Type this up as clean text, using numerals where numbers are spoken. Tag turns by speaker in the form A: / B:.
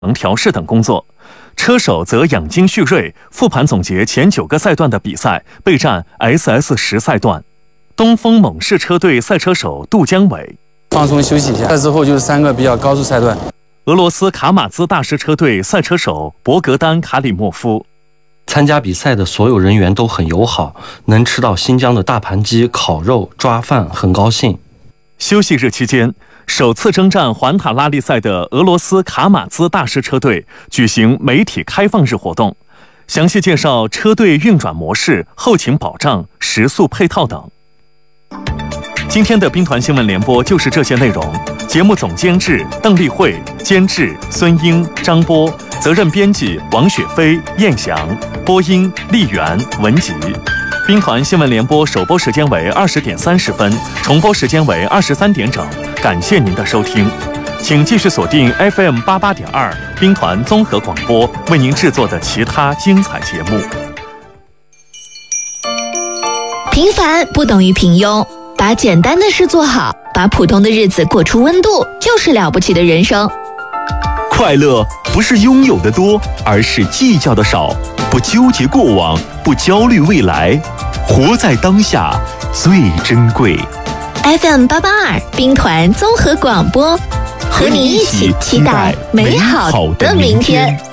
A: 能调试等工作。车手则养精蓄锐，复盘总结前9个赛段的比赛，备战 SS10 赛段。东风猛士车队赛车手杜江伟
B: 放松休息一下，再之后就是3个比较高速赛段。
A: 俄罗斯卡马兹大师车队赛车手博格丹卡里莫夫。
C: 参加比赛的所有人员都很友好，能吃到新疆的大盘鸡、烤肉、抓饭，很高兴。
A: 休息日期间，首次征战环塔拉力赛的俄罗斯卡马兹大师车队举行媒体开放日活动，详细介绍车队运转模式、后勤保障、食宿配套等。今天的兵团新闻联播就是这些内容。节目总监制邓丽慧，监制孙英、张波，责任编辑王雪飞、燕翔，播音丽媛、文吉。兵团新闻联播首播时间为20点30分，重播时间为23点整。感谢您的收听，请继续锁定 FM 88.2兵团综合广播为您制作的其他精彩节目。
D: 平凡不等于平庸，把简单的事做好，把普通的日子过出温度，就是了不起的人生。
E: 快乐不是拥有的多，而是计较的少，不纠结过往，不焦虑未来，活在当下最珍贵。
D: FM 882兵团综合广播，和你一起期待美好的明天。